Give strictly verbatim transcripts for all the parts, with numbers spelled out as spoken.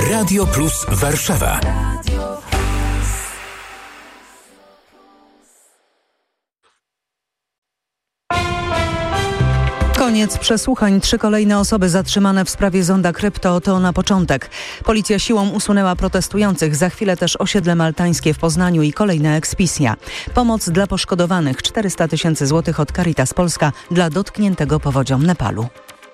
Radio Plus Warszawa. Koniec przesłuchań. Trzy kolejne osoby zatrzymane w sprawie zonda krypto to na początek. Policja siłą usunęła protestujących. Za chwilę też osiedle maltańskie w Poznaniu i kolejna eksmisja. Pomoc dla poszkodowanych. czterysta tysięcy złotych od Caritas Polska dla dotkniętego powodzią Nepalu.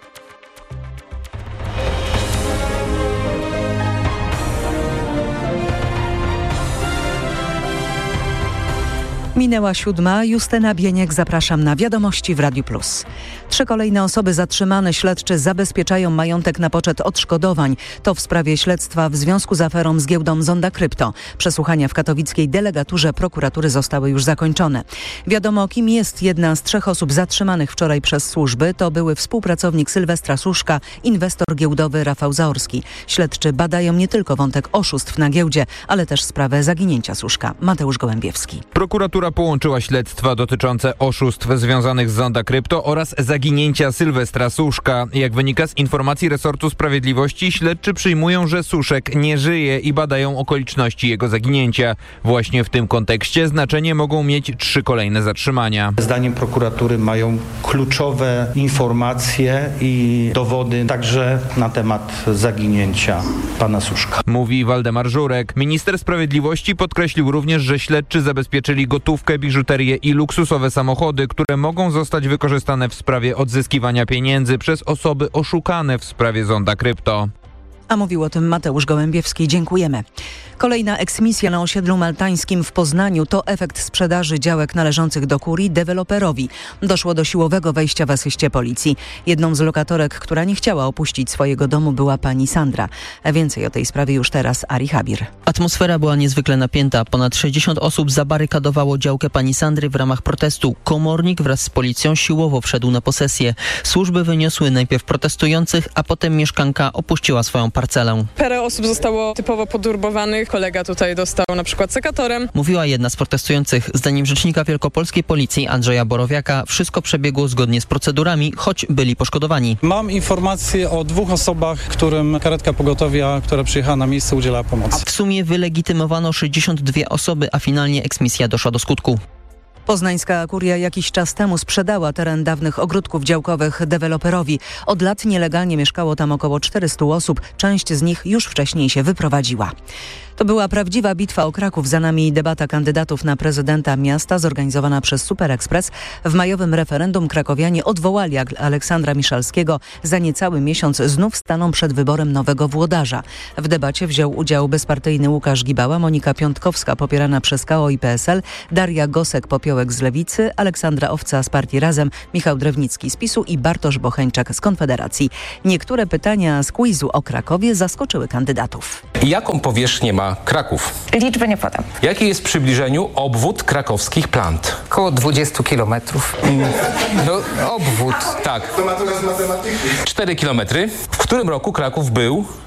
Minęła siódma. Justyna Bieniek, zapraszam na Wiadomości w Radiu Plus. Trzy kolejne osoby zatrzymane. Śledczy zabezpieczają majątek na poczet odszkodowań. To w sprawie śledztwa w związku z aferą z giełdą Zonda Krypto. Przesłuchania w katowickiej delegaturze prokuratury zostały już zakończone. Wiadomo, kim jest jedna z trzech osób zatrzymanych wczoraj przez służby. To były współpracownik Sylwestra Suszka, inwestor giełdowy Rafał Zaorski. Śledczy badają nie tylko wątek oszustw na giełdzie, ale też sprawę zaginięcia Suszka. Mateusz Gołębiewski. Prokuratura połączyła śledztwa dotyczące oszustw związanych z Zonda Krypto oraz zaginięcia Sylwestra Suszka. Jak wynika z informacji resortu sprawiedliwości, śledczy przyjmują, że Suszek nie żyje i badają okoliczności jego zaginięcia. Właśnie w tym kontekście znaczenie mogą mieć trzy kolejne zatrzymania. Zdaniem prokuratury mają kluczowe informacje i dowody także na temat zaginięcia pana Suszka. Mówi Waldemar Żurek. Minister sprawiedliwości podkreślił również, że śledczy zabezpieczyli gotówkę, biżuterię i luksusowe samochody, które mogą zostać wykorzystane w sprawie odzyskiwania pieniędzy przez osoby oszukane w sprawie Zonda Krypto. A mówił o tym Mateusz Gołębiewski. Dziękujemy. Kolejna eksmisja na osiedlu maltańskim w Poznaniu to efekt sprzedaży działek należących do kurii deweloperowi. Doszło do siłowego wejścia w asyście policji. Jedną z lokatorek, która nie chciała opuścić swojego domu, była pani Sandra. A więcej o tej sprawie już teraz Ari Habir. Atmosfera była niezwykle napięta. Ponad sześćdziesiąt osób zabarykadowało działkę pani Sandry w ramach protestu. Komornik wraz z policją siłowo wszedł na posesję. Służby wyniosły najpierw protestujących, a potem mieszkanka opuściła swoją parcelę. Parę osób zostało typowo podurbowanych. Kolega tutaj dostał na przykład sekatorem. Mówiła jedna z protestujących. Zdaniem rzecznika wielkopolskiej policji Andrzeja Borowiaka wszystko przebiegło zgodnie z procedurami, choć byli poszkodowani. Mam informację o dwóch osobach, którym karetka pogotowia, która przyjechała na miejsce, udzielała pomocy. W sumie wylegitymowano sześćdziesiąt dwie osoby, a finalnie eksmisja doszła do skutku. Poznańska kuria jakiś czas temu sprzedała teren dawnych ogródków działkowych deweloperowi. Od lat nielegalnie mieszkało tam około czterystu osób. Część z nich już wcześniej się wyprowadziła. To była prawdziwa bitwa o Kraków. Za nami debata kandydatów na prezydenta miasta zorganizowana przez Super Express. W majowym referendum krakowianie odwołali Aleksandra Miszalskiego. Za niecały miesiąc znów staną przed wyborem nowego włodarza. W debacie wziął udział bezpartyjny Łukasz Gibała, Monika Piątkowska popierana przez K O i P S L, Daria Gosek-Popiołek z Lewicy, Aleksandra Owca z partii Razem, Michał Drewnicki z PiSu i Bartosz Bocheńczak z Konfederacji. Niektóre pytania z quizu o Krakowie zaskoczyły kandydatów. Jaką powierzchnię ma Kraków? Liczby nie podam. Jaki jest w przybliżeniu obwód krakowskich plant? Około dwadzieścia kilometrów. No, obwód, tak. To matura z matematyki. cztery kilometry. W którym roku Kraków był